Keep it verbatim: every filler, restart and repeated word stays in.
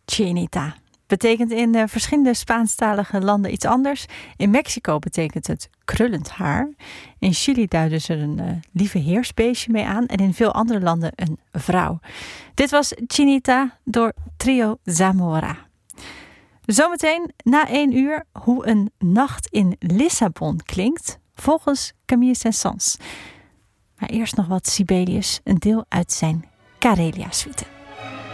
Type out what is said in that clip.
Chinita. Betekent in uh, verschillende Spaanstalige landen iets anders. In Mexico betekent het krullend haar. In Chili duiden ze er een uh, lieve heersbeestje mee aan. En in veel andere landen een vrouw. Dit was Chinita door Trio Zamora. Zometeen na één uur hoe een nacht in Lissabon klinkt. Volgens Camille Saint-Saëns. Maar eerst nog wat Sibelius. Een deel uit zijn Karelia-suite.